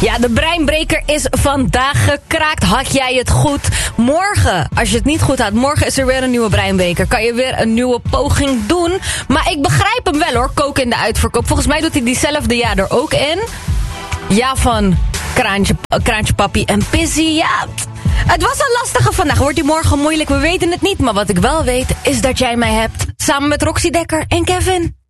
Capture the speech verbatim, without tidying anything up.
Ja, de breinbreker is vandaag gekraakt. Had jij het goed? Morgen, als je het niet goed had, morgen is er weer een nieuwe breinbreker. Kan je weer een nieuwe poging doen. Maar ik begrijp hem wel hoor, koken in de uitverkoop. Volgens mij doet hij diezelfde jaar er ook in. Ja, van Kraantje, Kraantje Papi en Pissy. Ja, het was een lastige vandaag. Wordt die morgen moeilijk? We weten het niet. Maar wat ik wel weet, is dat jij mij hebt. Samen met Roxy Dekker en Kevin.